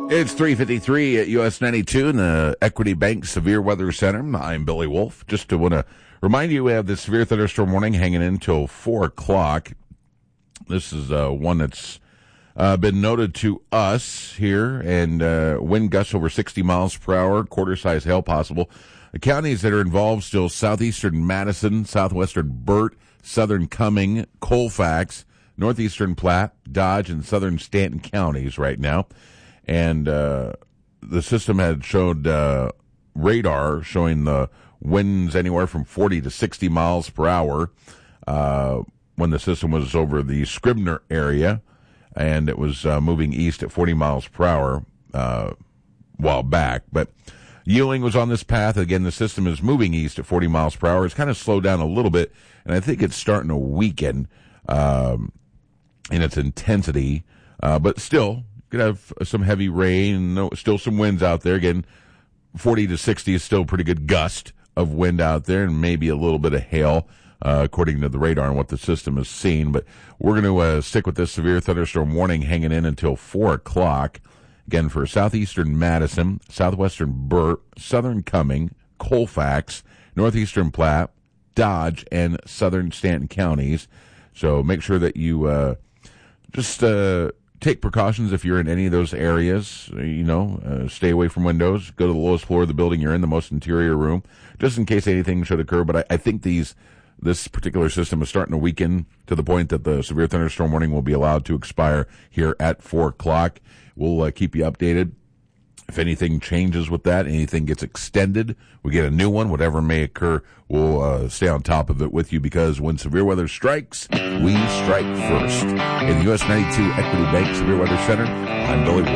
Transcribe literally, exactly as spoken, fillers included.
It's three fifty-three at U S ninety-two in the Equity Bank Severe Weather Center. I'm Billy Wolf. Just to want to remind you, we have the severe thunderstorm warning hanging in until four o'clock. This is uh, one that's uh, been noted to us here, and uh, wind gusts over sixty miles per hour, quarter-size hail possible. The counties that are involved still southeastern Madison, southwestern Burt, southern Cumming, Colfax, northeastern Platte, Dodge, and southern Stanton counties right now. And uh, the system had showed uh, radar showing the winds anywhere from forty to sixty miles per hour uh, when the system was over the Scribner area, and it was uh, moving east at forty miles per hour uh, a while back. But Ewing was on this path. Again, the system is moving east at forty miles per hour. It's kind of slowed down a little bit, and I think it's starting to weaken um, in its intensity, uh, but still, could have some heavy rain and no, still some winds out there. Again, forty to sixty is still a pretty good gust of wind out there, and maybe a little bit of hail, uh, according to the radar and what the system has seen. But we're going to uh, stick with this severe thunderstorm warning hanging in until four o'clock. Again, for southeastern Madison, southwestern Burt, southern Cumming, Colfax, northeastern Platte, Dodge, and southern Stanton counties. So make sure that you uh, just... Uh, Take precautions if you're in any of those areas. You know, uh, stay away from windows. Go to the lowest floor of the building you're in, the most interior room, just in case anything should occur. But I, I think these this particular system is starting to weaken to the point that the severe thunderstorm warning will be allowed to expire here at four o'clock. We'll uh, keep you updated. If anything changes with that, anything gets extended, we get a new one, whatever may occur, we'll uh, stay on top of it with you, because when severe weather strikes, we strike first. In the U S ninety-two Equity Bank Severe Weather Center, I'm Billy Wolf.